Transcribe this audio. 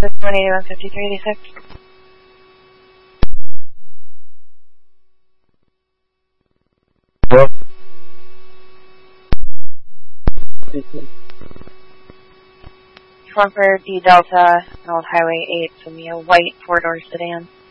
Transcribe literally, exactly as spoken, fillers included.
one eighty-one fifty-three eighty-six. Hello? One for D Delta, Old Highway eight, send me a white four-door sedan.